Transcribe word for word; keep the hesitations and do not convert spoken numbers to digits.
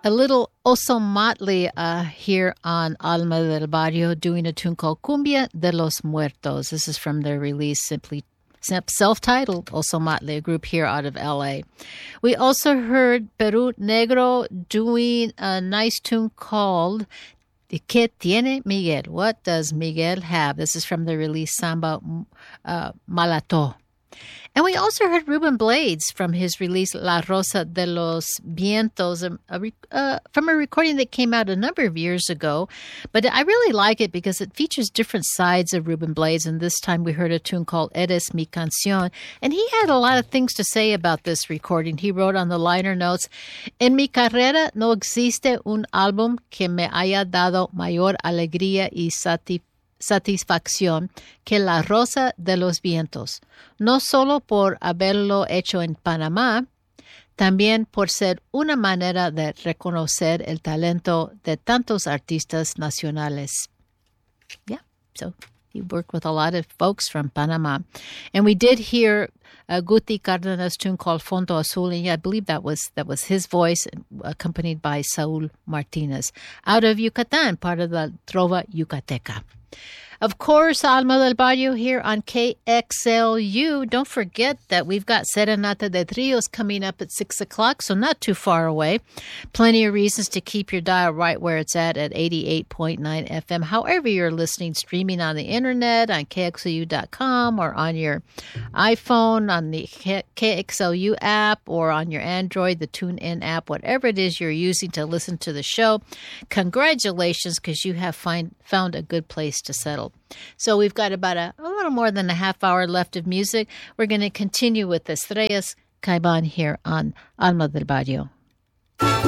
A little Oso Motley uh, here on Alma del Barrio doing a tune called Cumbia de los Muertos. This is from their release, simply self-titled Oso Motley, a group here out of L A. We also heard Peru Negro doing a nice tune called ¿Qué tiene Miguel? What does Miguel have? This is from the release Samba uh, Malato. And we also heard Ruben Blades from his release La Rosa de los Vientos, a, a, uh, from a recording that came out a number of years ago. But I really like it because it features different sides of Ruben Blades. And this time we heard a tune called Eres mi canción. And he had a lot of things to say about this recording. He wrote on the liner notes, En mi carrera no existe un álbum que me haya dado mayor alegría y satisfacción satisfacción que La Rosa de los Vientos, no solo por haberlo hecho en Panamá, también por ser una manera de reconocer el talento de tantos artistas nacionales. Yeah, so he worked with a lot of folks from Panama. And we did hear a Guti Cardenas tune called Fondo Azul, and I believe that was that was his voice, accompanied by Saúl Martínez, out of Yucatán, part of the Trova Yucateca. Of course, Alma del Barrio here on K X L U. Don't forget that we've got Serenata de Trios coming up at six o'clock, so not too far away. Plenty of reasons to keep your dial right where it's at, at eighty-eight point nine F M. However you're listening, streaming on the internet, on K X L U dot com, or on your iPhone, on the K X L U app, or on your Android, the TuneIn app, whatever it is you're using to listen to the show. Congratulations, because you have find, found a good place to settle. So we've got about a, a little more than a half hour left of music. We're going to continue with Estrellas Caiban here on Alma del Barrio.